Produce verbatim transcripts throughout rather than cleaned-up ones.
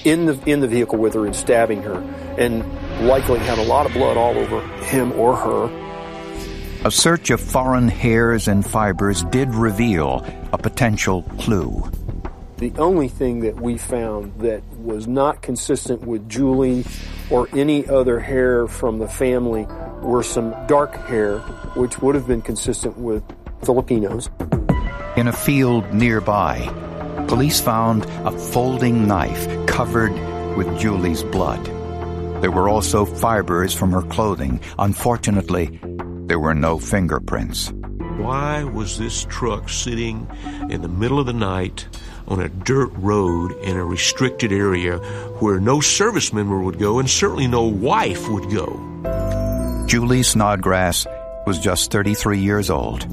in the in the vehicle with her and stabbing her, and likely had a lot of blood all over him or her. A search of foreign hairs and fibers did reveal a potential clue. The only thing that we found that was not consistent with Julie or any other hair from the family were some dark hair, which would have been consistent with Filipinos. In a field nearby, police found a folding knife covered with Julie's blood. There were also fibers from her clothing. Unfortunately, there were no fingerprints. Why was this truck sitting in the middle of the night on a dirt road in a restricted area where no service member would go and certainly no wife would go? Julie Snodgrass was just thirty-three years old.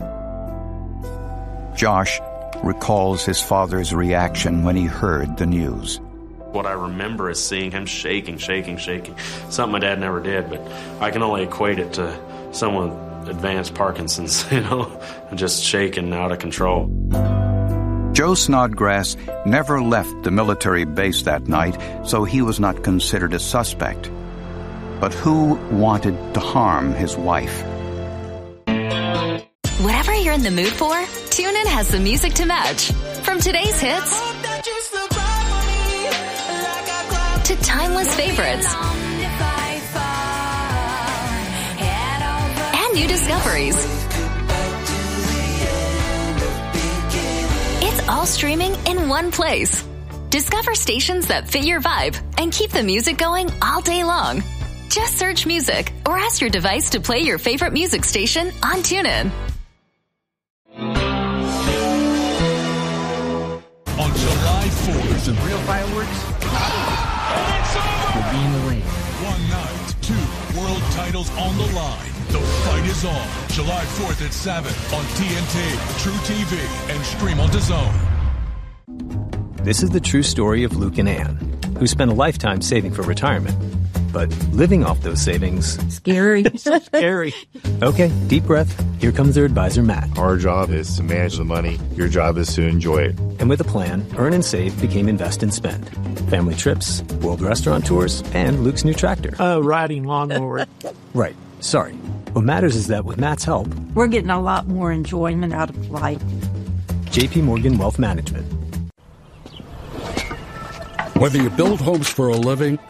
Josh recalls his father's reaction when he heard the news. What I remember is seeing him shaking, shaking, shaking. Something my dad never did, but I can only equate it to someone with advanced Parkinson's, you know, just shaking out of control. Joe Snodgrass never left the military base that night, so he was not considered a suspect. But who wanted to harm his wife? Whatever you're in the mood for, TuneIn has the music to match. From today's hits to timeless favorites and new discoveries. It's all streaming in one place. Discover stations that fit your vibe and keep the music going all day long. Just search music or ask your device to play your favorite music station on TuneIn. On July fourth, some real fireworks. We'll be in the rain. One night, two world titles on the line. The fight is on. July fourth at seven on T N T, True T V, and stream on DAZN. This is the true story of Luke and Ann, who spent a lifetime saving for retirement. But living off those savings... Scary. So scary. Okay, deep breath. Here comes their advisor, Matt. Our job is to manage the money. Your job is to enjoy it. And with a plan, Earn and Save became Invest and Spend. Family trips, world restaurant tours, and Luke's new tractor. Oh, uh, riding lawnmower. Right. Sorry. What matters is that with Matt's help... We're getting a lot more enjoyment out of life. J P Morgan Wealth Management. Whether you build homes for a living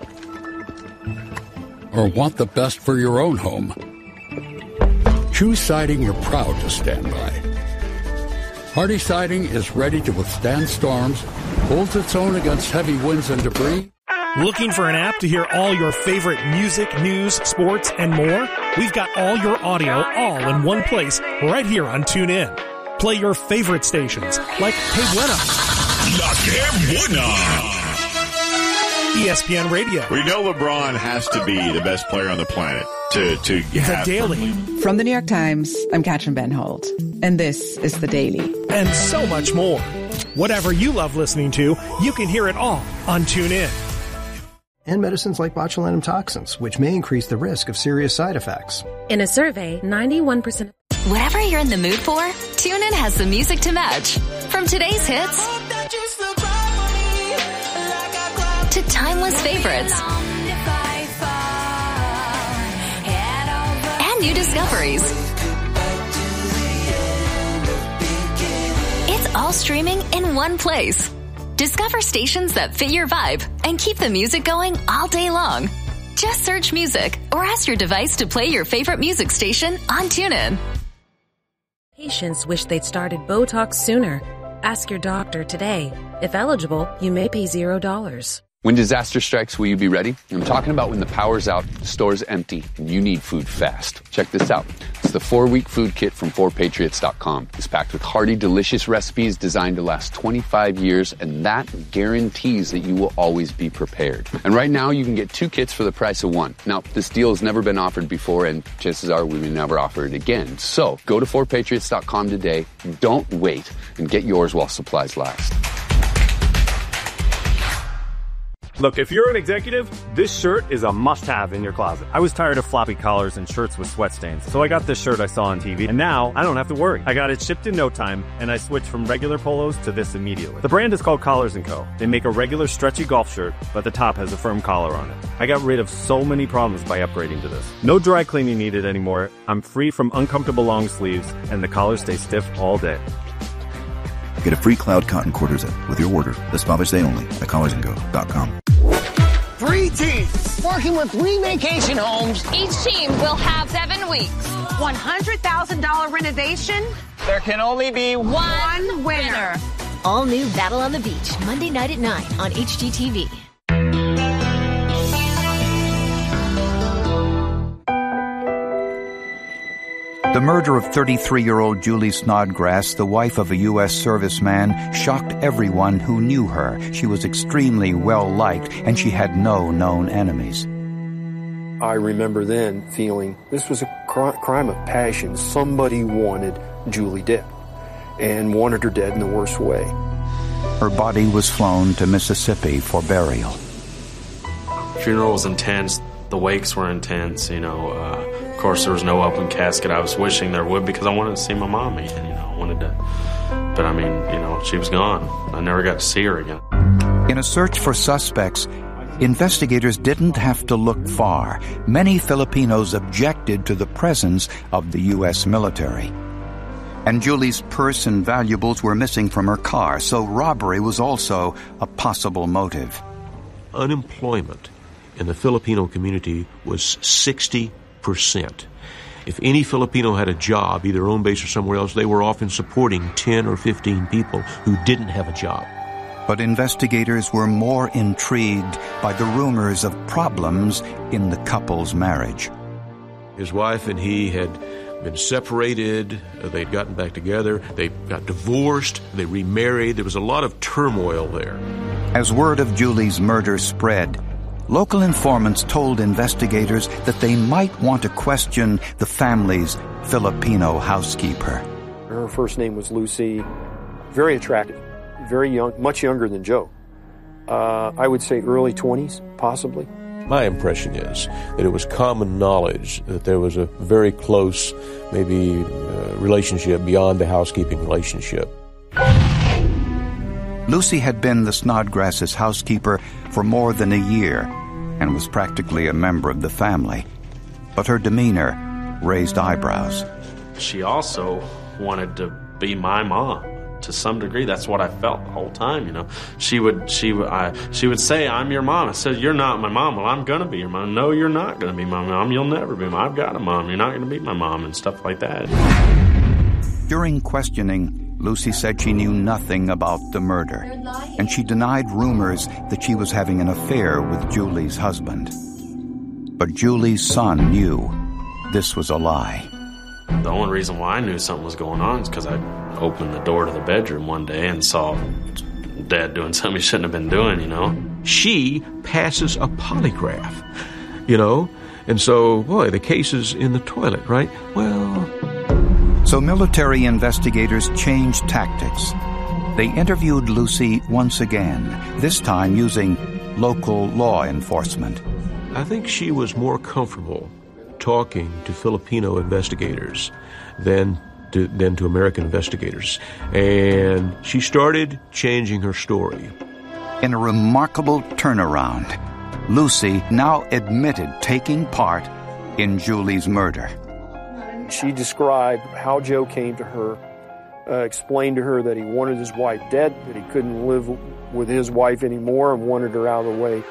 or want the best for your own home, choose siding you're proud to stand by. Hardy Siding is ready to withstand storms, holds its own against heavy winds and debris. Looking for an app to hear all your favorite music, news, sports, and more? We've got all your audio all in one place right here on TuneIn. Play your favorite stations like Hey Buena, La Que Buena, E S P N Radio. We know LeBron has to be the best player on the planet to, to have. The Daily. From the New York Times, I'm Katrin Benhold, and this is The Daily. And so much more. Whatever you love listening to, you can hear it all on TuneIn. And medicines like botulinum toxins, which may increase the risk of serious side effects. In a survey, ninety-one percent... Whatever you're in the mood for, TuneIn has the music to match. From today's hits to timeless favorites and new discoveries. It's all streaming in one place. Discover stations that fit your vibe and keep the music going all day long. Just search music or ask your device to play your favorite music station on TuneIn. Patients wish they'd started Botox sooner. Ask your doctor today. If eligible, you may pay zero dollars. When disaster strikes, will you be ready? I'm talking about when the power's out, the store's empty, and you need food fast. Check this out. It's the four-week food kit from four patriots dot com. It's packed with hearty, delicious recipes designed to last twenty-five years, and that guarantees that you will always be prepared. And right now, you can get two kits for the price of one. Now, this deal has never been offered before, and chances are we may never offer it again. So, go to four patriots dot com today. Don't wait, and get yours while supplies last. Look, if you're an executive, this shirt is a must-have in your closet. I was tired of floppy collars and shirts with sweat stains, so I got this shirt I saw on T V, and now I don't have to worry. I got it shipped in no time, and I switched from regular polos to this immediately. The brand is called Collars and Co. They make a regular stretchy golf shirt, but the top has a firm collar on it. I got rid of so many problems by upgrading to this. No dry cleaning needed anymore. I'm free from uncomfortable long sleeves, and the collars stay stiff all day. Get a free Cloud Cotton Quarter Zip with your order this Father's Day only at collars and go dot com. Three teams working with three vacation homes. Each team will have seven weeks. one hundred thousand dollars renovation. There can only be one, one winner. winner. All new Battle on the Beach, Monday night at nine on H G T V. The murder of thirty-three-year-old Julie Snodgrass, the wife of a U S serviceman, shocked everyone who knew her. She was extremely well-liked, and she had no known enemies. I remember then feeling this was a cr- crime of passion. Somebody wanted Julie dead, and wanted her dead in the worst way. Her body was flown to Mississippi for burial. Funeral was intense. The wakes were intense, you know. Uh, of course, there was no open casket. I was wishing there would because I wanted to see my mom again, you know. I wanted to, but I mean, you know, she was gone. I never got to see her again. In a search for suspects, investigators didn't have to look far. Many Filipinos objected to the presence of the U S military. And Julie's purse and valuables were missing from her car, so robbery was also a possible motive. Unemployment in the Filipino community was sixty percent. If any Filipino had a job, either home base or somewhere else, they were often supporting ten or fifteen people who didn't have a job. But investigators were more intrigued by the rumors of problems in the couple's marriage. His wife and he had been separated, they'd gotten back together, they got divorced, they remarried. There was a lot of turmoil there. As word of Julie's murder spread, local informants told investigators that they might want to question the family's Filipino housekeeper. Her first name was Lucy, very attractive, very young, much younger than Joe. Uh, I would say early twenties, possibly. My impression is that it was common knowledge that there was a very close, maybe, uh, relationship beyond the housekeeping relationship. Lucy had been the Snodgrasses' housekeeper for more than a year and was practically a member of the family. But her demeanor raised eyebrows. She also wanted to be my mom. To some degree, that's what I felt the whole time, you know. She would, she would, I, she would say, "I'm your mom." I said, "You're not my mom." "Well, I'm gonna be your mom." "No, you're not gonna be my mom. You'll never be my mom. I've got a mom. You're not gonna be my mom," and stuff like that. During questioning, Lucy said she knew nothing about the murder, and she denied rumors that she was having an affair with Julie's husband. But Julie's son knew this was a lie. The only reason why I knew something was going on is because I opened the door to the bedroom one day and saw Dad doing something he shouldn't have been doing, you know. She passes a polygraph, you know, and so, boy, the case is in the toilet, right? Well... So military investigators changed tactics. They interviewed Lucy once again, this time using local law enforcement. I think she was more comfortable talking to Filipino investigators than to, than to American investigators. And she started changing her story. In a remarkable turnaround, Lucy now admitted taking part in Julie's murder. She described how Joe came to her, uh, explained to her that he wanted his wife dead, that he couldn't live with his wife anymore and wanted her out of the way.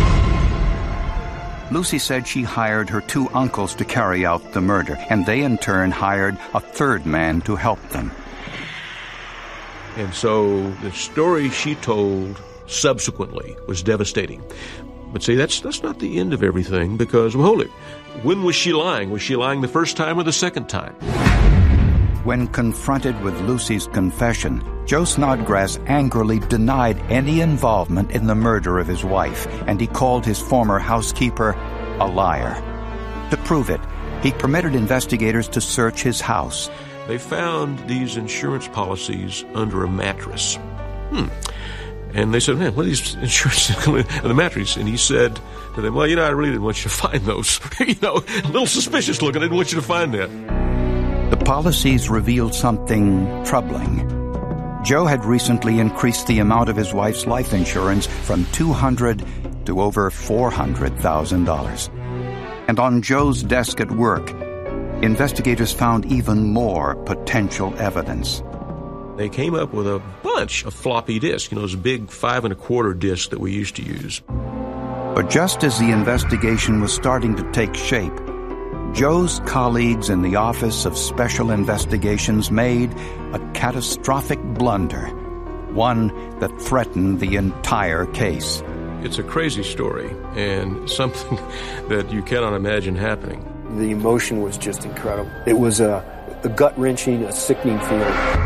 Lucy said she hired her two uncles to carry out the murder, and they in turn hired a third man to help them. And so the story she told subsequently was devastating. But see, that's that's not the end of everything, because, well, hold it. When was she lying? Was she lying the first time or the second time? When confronted with Lucy's confession, Joe Snodgrass angrily denied any involvement in the murder of his wife, and he called his former housekeeper a liar. To prove it, he permitted investigators to search his house. They found these insurance policies under a mattress. Hmm. And they said, man, what are these insurance on the mattress? And he said to them, well, you know, I really didn't want you to find those. you know, a little suspicious looking. I didn't want you to find that. The policies revealed something troubling. Joe had recently increased the amount of his wife's life insurance from two hundred thousand dollars to over four hundred thousand dollars. And on Joe's desk at work, investigators found even more potential evidence. They came up with a bunch of floppy disks, you know, those big five and a quarter disks that we used to use. But just as the investigation was starting to take shape, Joe's colleagues in the Office of Special Investigations made a catastrophic blunder, one that threatened the entire case. It's a crazy story and something that you cannot imagine happening. The emotion was just incredible. It was a, a gut-wrenching, a sickening feeling.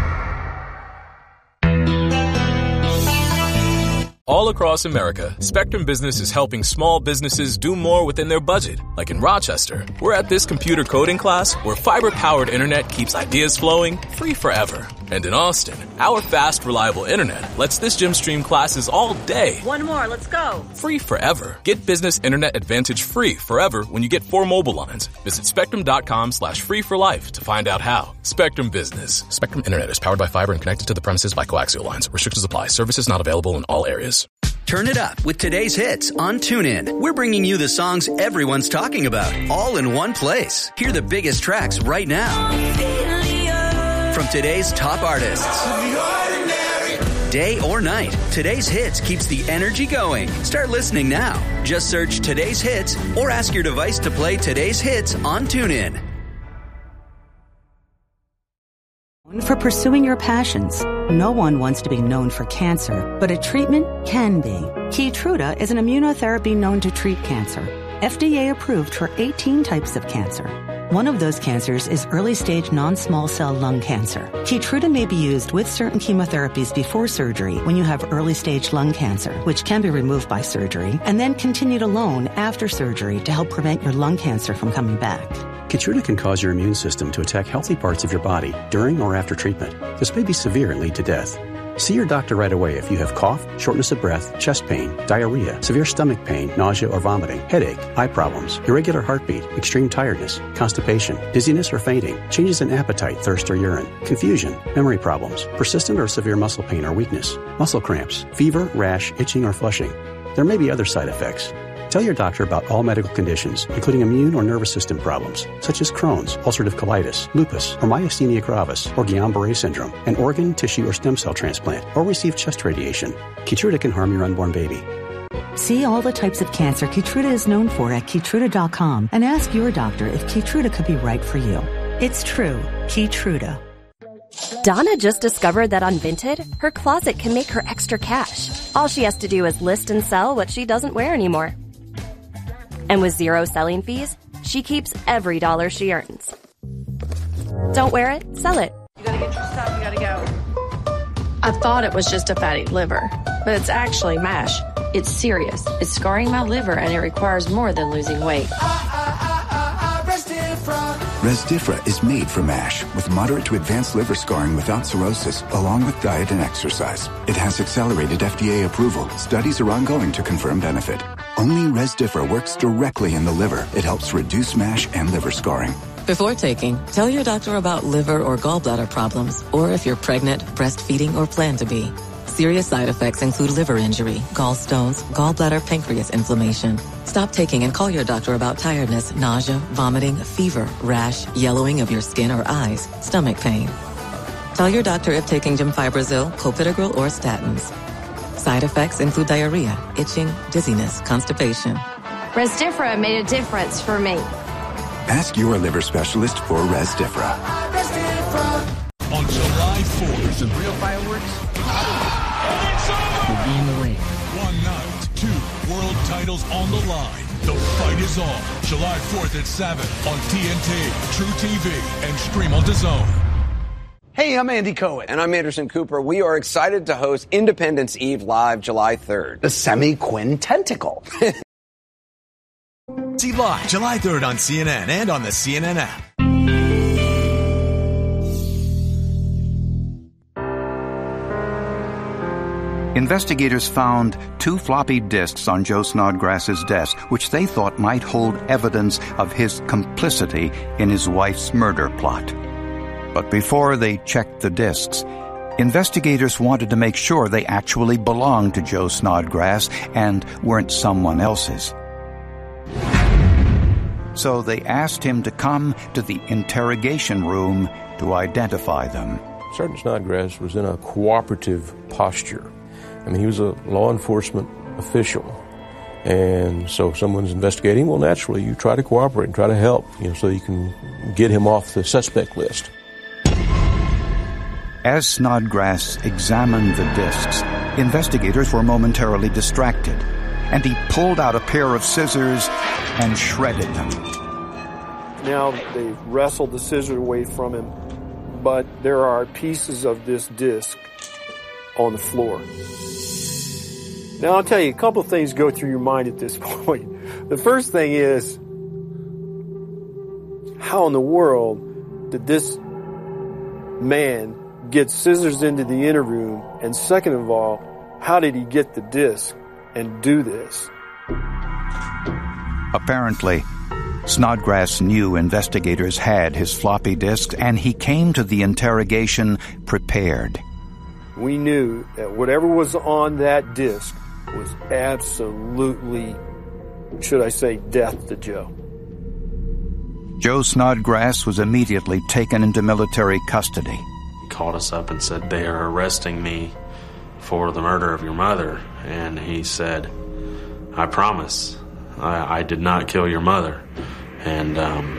All across America, Spectrum Business is helping small businesses do more within their budget. Like in Rochester, we're at this computer coding class where fiber-powered internet keeps ideas flowing free forever. And in Austin, our fast, reliable internet lets this gym stream classes all day. One more, let's go. Free forever. Get Business Internet Advantage free forever when you get four mobile lines. Visit spectrum.com slash free for life to find out how. Spectrum Business. Spectrum Internet is powered by fiber and connected to the premises by coaxial lines. Restrictions apply. Services not available in all areas. Turn it up with today's hits on TuneIn. We're bringing you the songs everyone's talking about, all in one place. Hear the biggest tracks right now from today's top artists. Day or night, today's hits keeps the energy going. Start listening now. Just search today's hits or ask your device to play today's hits on TuneIn. For pursuing your passions. No one wants to be known for cancer, but a treatment can be. Keytruda is an immunotherapy known to treat cancer. F D A approved for eighteen types of cancer. One of those cancers is early-stage non-small cell lung cancer. Keytruda may be used with certain chemotherapies before surgery when you have early-stage lung cancer, which can be removed by surgery, and then continued alone after surgery to help prevent your lung cancer from coming back. Keytruda can cause your immune system to attack healthy parts of your body during or after treatment. This may be severe and lead to death. See your doctor right away if you have cough, shortness of breath, chest pain, diarrhea, severe stomach pain, nausea or vomiting, headache, eye problems, irregular heartbeat, extreme tiredness, constipation, dizziness or fainting, changes in appetite, thirst or urine, confusion, memory problems, persistent or severe muscle pain or weakness, muscle cramps, fever, rash, itching or flushing. There may be other side effects. Tell your doctor about all medical conditions, including immune or nervous system problems, such as Crohn's, ulcerative colitis, lupus, or myasthenia gravis, or Guillain-Barré syndrome, an organ, tissue, or stem cell transplant, or receive chest radiation. Keytruda can harm your unborn baby. See all the types of cancer Keytruda is known for at Keytruda dot com and ask your doctor if Keytruda could be right for you. It's true. Keytruda. Donna just discovered that on Vinted, her closet can make her extra cash. All she has to do is list and sell what she doesn't wear anymore. And with zero selling fees, she keeps every dollar she earns. Don't wear it, sell it. You gotta get your stuff, you gotta go. I thought it was just a fatty liver, but it's actually MASH. It's serious. It's scarring my liver and it requires more than losing weight. Resdifra is made for MASH with moderate to advanced liver scarring without cirrhosis, along with diet and exercise. It has accelerated F D A approval. Studies are ongoing to confirm benefit. Only Resdifra works directly in the liver. It helps reduce MASH and liver scarring. Before taking, tell your doctor about liver or gallbladder problems, or if you're pregnant, breastfeeding, or plan to be. Serious side effects include liver injury, gallstones, gallbladder, pancreas inflammation. Stop taking and call your doctor about tiredness, nausea, vomiting, fever, rash, yellowing of your skin or eyes, stomach pain. Tell your doctor if taking Gemfibrozil, clopidogrel, or statins. Side effects include diarrhea, itching, dizziness, constipation. Resdifra made a difference for me. Ask your liver specialist for Resdifra. On July fourth, some real fireworks. We'll be in the ring. One night, two world titles on the line. The fight is on. July fourth at seven on T N T, True T V, and stream on DAZN. Hey, I'm Andy Cohen. And I'm Anderson Cooper. We are excited to host Independence Eve Live July third. The semi-quintentical. See live July third on C N N and on the C N N app. Investigators found two floppy disks on Joe Snodgrass's desk, which they thought might hold evidence of his complicity in his wife's murder plot. But before they checked the disks, investigators wanted to make sure they actually belonged to Joe Snodgrass and weren't someone else's. So they asked him to come to the interrogation room to identify them. Sergeant Snodgrass was in a cooperative posture. I mean, he was a law enforcement official. And so if someone's investigating, well, naturally, you try to cooperate and try to help, you know, so you can get him off the suspect list. As Snodgrass examined the discs, investigators were momentarily distracted, and he pulled out a pair of scissors and shredded them. Now they wrestled the scissors away from him, but there are pieces of this disc on the floor. Now I'll tell you, a couple of things go through your mind at this point. The first thing is, how in the world did this man get scissors into the inner room? And second of all, how did he get the disc and do this? Apparently, Snodgrass knew investigators had his floppy disks, and he came to the interrogation prepared. We knew that whatever was on that disc was absolutely, should I say, death to Joe. Joe Snodgrass was immediately taken into military custody. He called us up and said, they are arresting me for the murder of your mother. And he said, I promise, I, I did not kill your mother. And um,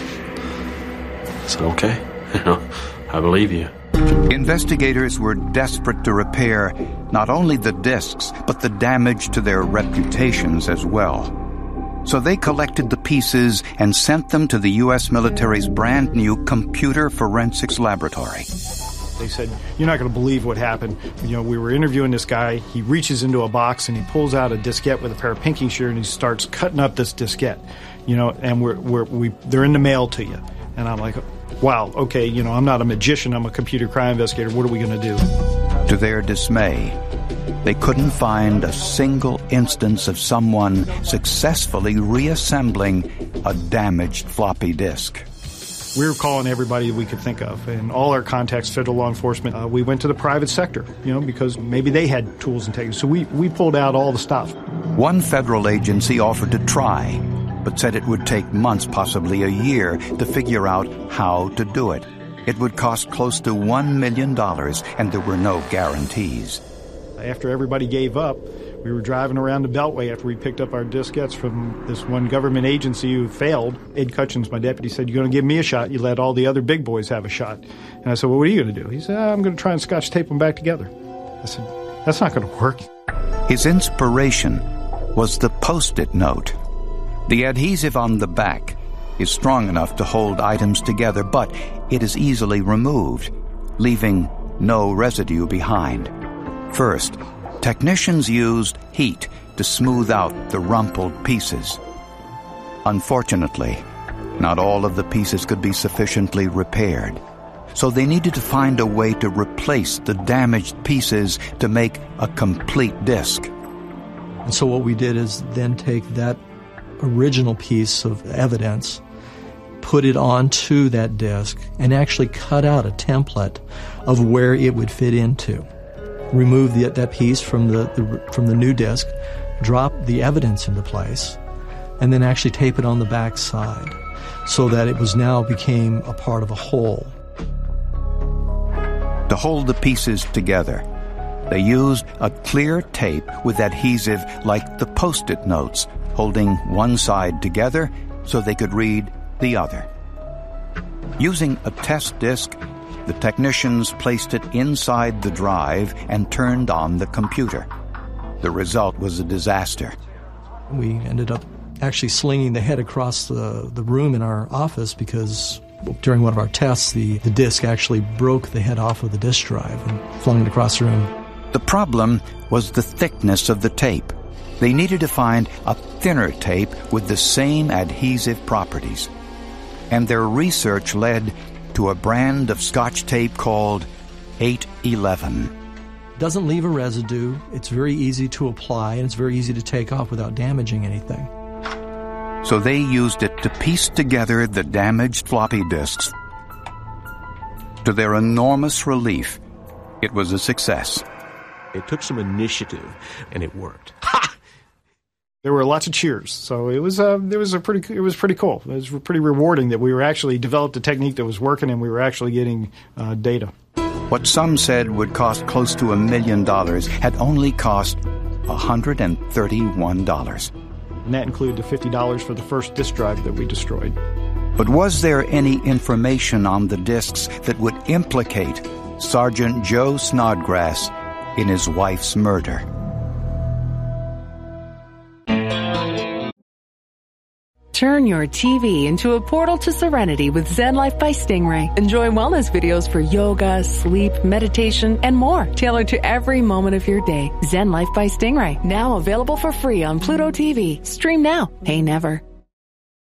I said, okay, you know, I believe you. Investigators were desperate to repair not only the discs, but the damage to their reputations as well. So they collected the pieces and sent them to the U S military's brand new computer forensics laboratory. They said, you're not going to believe what happened. You know, we were interviewing this guy. He reaches into a box and he pulls out a diskette with a pair of pinking shears and he starts cutting up this diskette. You know, and we're, we're, we, they're in the mail to you. And I'm like, wow, okay, you know, I'm not a magician. I'm a computer crime investigator. What are we going to do? To their dismay, they couldn't find a single instance of someone successfully reassembling a damaged floppy disk. We were calling everybody we could think of, and all our contacts, federal law enforcement. Uh, we went to the private sector, you know, because maybe they had tools and techniques. So we, we pulled out all the stuff. One federal agency offered to try, but said it would take months, possibly a year, to figure out how to do it. It would cost close to one million dollars, and there were no guarantees. After everybody gave up, we were driving around the Beltway after we picked up our diskettes from this one government agency who failed. Ed Cutchins, my deputy, said, you're going to give me a shot. You let all the other big boys have a shot. And I said, well, what are you going to do? He said, I'm going to try and scotch tape them back together. I said, that's not going to work. His inspiration was the Post-it note. The adhesive on the back is strong enough to hold items together, but it is easily removed, leaving no residue behind. First, technicians used heat to smooth out the rumpled pieces. Unfortunately, not all of the pieces could be sufficiently repaired, so they needed to find a way to replace the damaged pieces to make a complete disc. And so what we did is then take that original piece of evidence, put it onto that disc, and actually cut out a template of where it would fit into. Remove the, that piece from the, the from the new disc, drop the evidence into place, and then actually tape it on the back side so that it was now became a part of a whole. To hold the pieces together, they used a clear tape with adhesive like the Post-it notes, holding one side together so they could read the other. Using a test disc, the technicians placed it inside the drive and turned on the computer. The result was a disaster. We ended up actually slinging the head across the, the room in our office because during one of our tests, the, the disc actually broke the head off of the disk drive and flung it across the room. The problem was the thickness of the tape. They needed to find a thinner tape with the same adhesive properties. And their research led to a brand of Scotch tape called eight eleven. Doesn't leave a residue. It's very easy to apply, and it's very easy to take off without damaging anything. So they used it to piece together the damaged floppy disks. To their enormous relief, it was a success. It took some initiative, and it worked. There were lots of cheers, so it was uh, it was a pretty it was pretty cool. It was pretty rewarding that we were actually developed a technique that was working, and we were actually getting uh, data. What some said would cost close to a million dollars had only cost one hundred thirty-one dollars. And that included the fifty dollars for the first disk drive that we destroyed. But was there any information on the disks that would implicate Sergeant Joe Snodgrass in his wife's murder? Turn your T V into a portal to serenity with Zen Life by Stingray. Enjoy wellness videos for yoga, sleep, meditation, and more, tailored to every moment of your day. Zen Life by Stingray, now available for free on Pluto T V. Stream now, pay never.